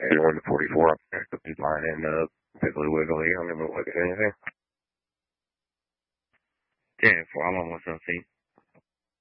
Anyone to 44 up there, the big line and Piggly Wiggly. I don't even look at anything. Yeah, for how long was that thing?